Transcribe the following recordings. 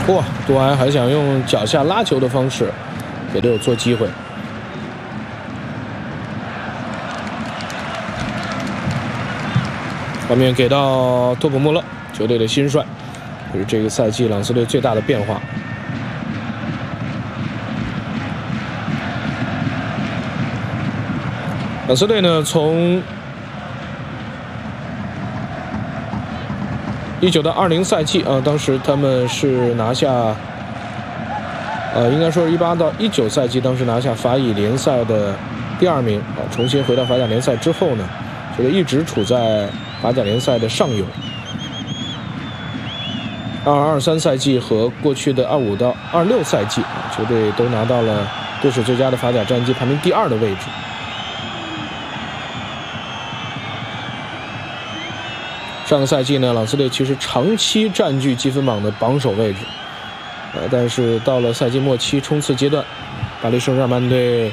哇，杜埃还想用脚下拉球的方式给队友做机会。画面给到托普穆勒，球队的新帅，这是这个赛季朗斯队最大的变化。朗斯队呢，从19到20赛季啊，当时他们是拿下，应该说是18到19赛季，当时拿下法乙联赛的第2名啊。重新回到法甲联赛之后呢，球队一直处在法甲联赛的上游。22-23赛季和过去的25到26赛季啊，球队都拿到了队史最佳的法甲战绩，排名第2的位置。上个赛季呢，朗斯队其实长期占据积分榜的榜首位置，但是到了赛季末期冲刺阶段，巴黎圣日耳曼队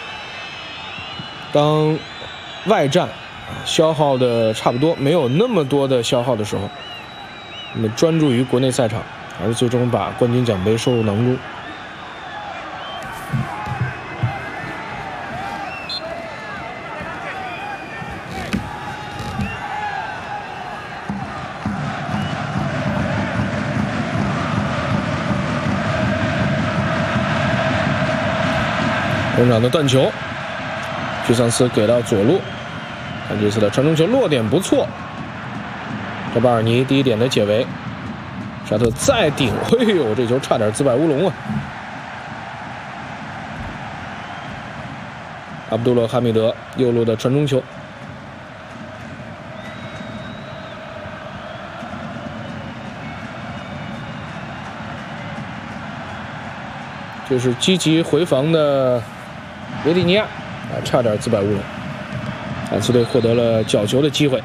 当外战消耗的差不多，没有那么多的消耗的时候，那么专注于国内赛场，还是最终把冠军奖杯收入囊中。中场的断球，居桑斯给到左路，看这次的传中球落点不错。这巴尔尼第一点的解围，沙特再顶，哎呦，这球差点自摆乌龙啊！阿卜杜勒哈密德右路的传中球，这是积极回防的维蒂尼亚啊，差点自摆乌龙。朗斯队获得了角球的机会。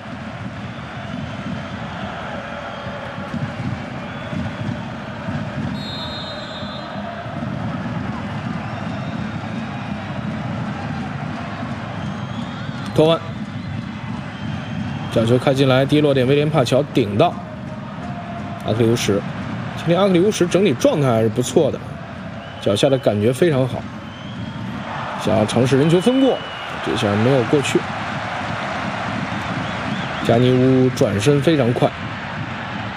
托万角球开进来，低落点威廉帕乔顶到阿克里乌什。今天阿克里乌什整体状态还是不错的，脚下的感觉非常好，想要尝试人球分过，这下没有过去。加尼乌转身非常快，